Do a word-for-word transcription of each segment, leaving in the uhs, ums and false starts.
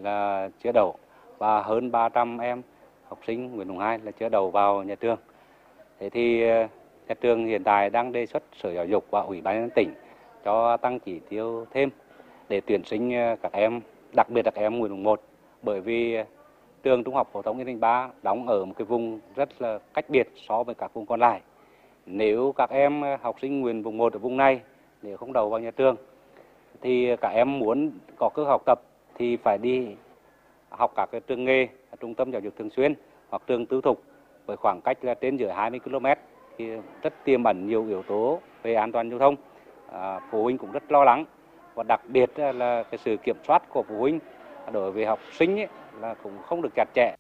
là chưa đậu và hơn ba trăm em học sinh Nguyễn Hùng hai là chưa đậu vào nhà trường. Thế thì nhà trường hiện tại đang đề xuất Sở Giáo dục và Ủy ban nhân dân tỉnh cho tăng chỉ tiêu thêm để tuyển sinh các em, đặc biệt là các em Nguyễn Hùng một, bởi vì trường Trung học phổ thông Yên Định ba đóng ở một cái vùng rất là cách biệt so với các vùng còn lại. Nếu các em học sinh Nguyễn Hùng một ở vùng này nếu không đậu vào nhà trường thì các em muốn có cơ hội học tập thì phải đi học các cái trường nghề, trung tâm giáo dục thường xuyên hoặc trường tư thục với khoảng cách là trên dưới hai mươi ki lô mét thì rất tiềm ẩn nhiều yếu tố về an toàn giao thông. À, phụ huynh cũng rất lo lắng và đặc biệt là cái sự kiểm soát của phụ huynh đối với học sinh ấy, là cũng không được chặt chẽ.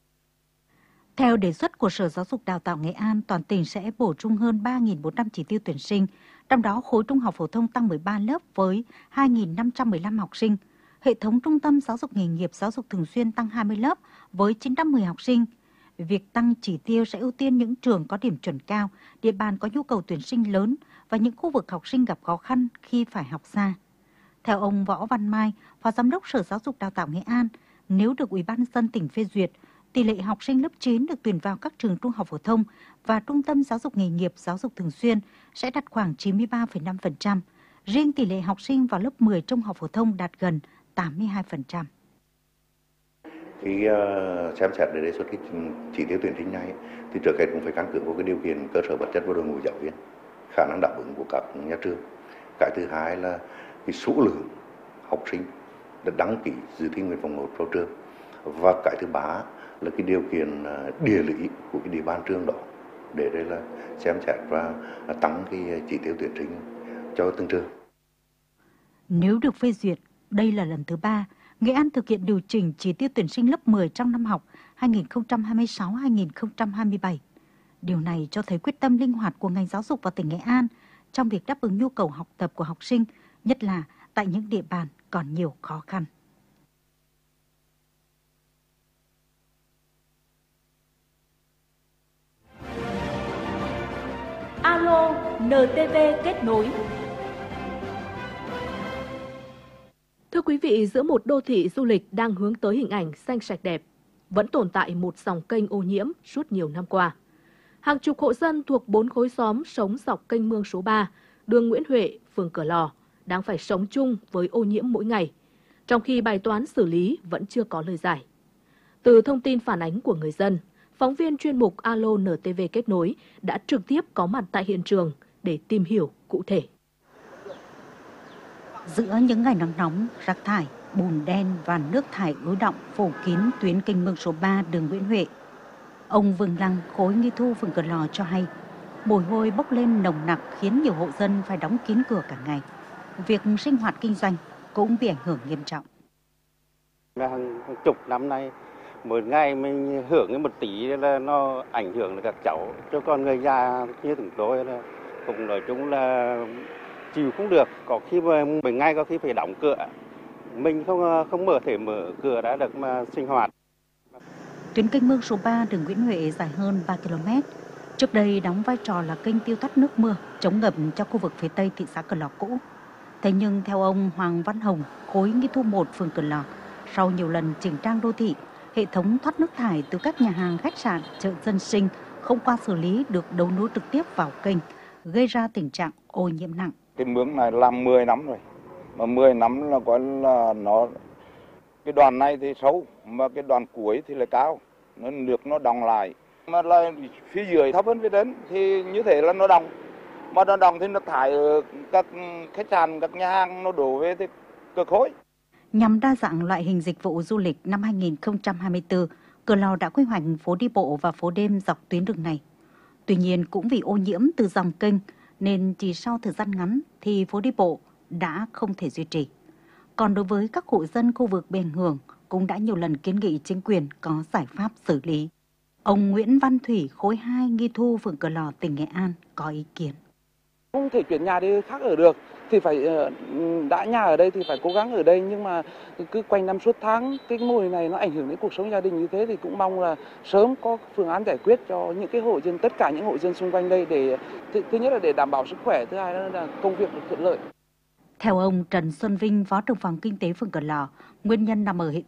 Theo đề xuất của Sở Giáo dục Đào tạo Nghệ An, toàn tỉnh sẽ bổ sung hơn ba nghìn bốn trăm chỉ tiêu tuyển sinh, trong đó khối trung học phổ thông tăng mười ba lớp với hai nghìn năm trăm mười lăm học sinh. Hệ thống trung tâm giáo dục nghề nghiệp giáo dục thường xuyên tăng hai mươi lớp với chín trăm mười học sinh. Việc tăng chỉ tiêu sẽ ưu tiên những trường có điểm chuẩn cao, địa bàn có nhu cầu tuyển sinh lớn và những khu vực học sinh gặp khó khăn khi phải học xa. Theo ông Võ Văn Mai, Phó Giám đốc Sở Giáo dục Đào tạo Nghệ An, nếu được Ủy ban nhân dân tỉnh phê duyệt, tỷ lệ học sinh lớp chín được tuyển vào các trường trung học phổ thông và trung tâm giáo dục nghề nghiệp giáo dục thường xuyên sẽ đạt khoảng chín mươi ba phẩy năm phần trăm. Riêng tỷ lệ học sinh vào lớp mười trung học phổ thông đạt gần tám mươi hai phần trăm. Khi uh, xem xét để đề xuất cái chỉ tiêu tuyển sinh này thì trước hết cũng phải căn cứ vào cái điều kiện cơ sở vật chất và đội ngũ giáo viên, khả năng đáp ứng của các nhà trường. Cái thứ hai là cái số lượng học sinh được đăng ký dự thi nguyện vọng một vào trường, và cái thứ ba là cái điều kiện địa lý của cái địa bàn trường đó để đây là xem xét và tăng cái chỉ tiêu tuyển sinh cho từng trường. Nếu được phê duyệt, đây là lần thứ ba Nghệ An thực hiện điều chỉnh chỉ tiêu tuyển sinh lớp mười trong năm học hai nghìn không trăm hai mươi sáu hai nghìn không trăm hai mươi bảy. Điều này cho thấy quyết tâm linh hoạt của ngành giáo dục và tỉnh Nghệ An trong việc đáp ứng nhu cầu học tập của học sinh, nhất là tại những địa bàn còn nhiều khó khăn. Alo en tê vê kết nối. Thưa quý vị, giữa một đô thị du lịch đang hướng tới hình ảnh xanh sạch đẹp, vẫn tồn tại một dòng kênh ô nhiễm suốt nhiều năm qua. Hàng chục hộ dân thuộc bốn khối xóm sống dọc kênh mương số ba, đường Nguyễn Huệ, phường Cửa Lò, đang phải sống chung với ô nhiễm mỗi ngày, trong khi bài toán xử lý vẫn chưa có lời giải. Từ thông tin phản ánh của người dân, phóng viên chuyên mục Alo en tê vê kết nối đã trực tiếp có mặt tại hiện trường để tìm hiểu cụ thể. Giữa những ngày nắng nóng, rác thải, bùn đen và nước thải ứ đọng phủ kín tuyến kênh mương số ba đường Nguyễn Huệ. Ông Vương Lăng, khối nghi thu phường Cửa Lò cho hay, mùi hôi bốc lên nồng nặc khiến nhiều hộ dân phải đóng kín cửa cả ngày. Việc sinh hoạt kinh doanh cũng bị ảnh hưởng nghiêm trọng. Hàng, hàng chục năm nay, một ngày mình hưởng một tí là nó ảnh hưởng đến các cháu, cho con người già như chúng tôi là cũng nói chung là chịu không được. Có khi mà mình ngay có khi phải đóng cửa, mình không không mở thể mở cửa đã được mà sinh hoạt. Tuyến kênh mương số ba đường Nguyễn Huệ dài hơn ba ki lô mét. Trước đây đóng vai trò là kênh tiêu thoát nước mưa, chống ngập cho khu vực phía tây thị xã Cửa Lò cũ. Thế nhưng theo ông Hoàng Văn Hồng, khối nghi thu một phường Cửa Lò, sau nhiều lần chỉnh trang đô thị, hệ thống thoát nước thải từ các nhà hàng, khách sạn, chợ dân sinh không qua xử lý được đấu nối trực tiếp vào kênh, gây ra tình trạng ô nhiễm nặng. Cái mương này làm mười năm rồi, mà mười năm là gọi là nó cái đoạn này thì xấu, mà cái đoạn cuối thì lại cao, nó nước nó đọng lại, mà là phía dưới thấp hơn phía trên thì như thế là nó đọng, mà nó đọng thì nó thải ở các khách sạn, các nhà hàng nó đổ về thì cực khối. Nhằm đa dạng loại hình dịch vụ du lịch năm hai nghìn không trăm hai mươi tư, Cửa Lò đã quy hoạch phố đi bộ và phố đêm dọc tuyến đường này. Tuy nhiên cũng vì ô nhiễm từ dòng kênh nên chỉ sau thời gian ngắn thì phố đi bộ đã không thể duy trì. Còn đối với các hộ dân khu vực bị ảnh hưởng cũng đã nhiều lần kiến nghị chính quyền có giải pháp xử lý. Ông Nguyễn Văn Thủy, khối hai nghi thu phường Cửa Lò, tỉnh Nghệ An có ý kiến. Không thể chuyển nhà đi khác ở được thì phải đã nhà ở đây thì phải cố gắng ở đây, nhưng mà cứ quanh năm suốt tháng cái mô hình này nó ảnh hưởng đến cuộc sống gia đình như thế thì cũng mong là sớm có phương án giải quyết cho những cái hộ dân, tất cả những hộ dân xung quanh đây để thứ, thứ nhất là để đảm bảo sức khỏe, thứ hai là công việc được thuận lợi. Theo ông Trần Xuân Vinh, Phó trưởng phòng kinh tế phường Cửa Lò, nguyên nhân nằm ở hệ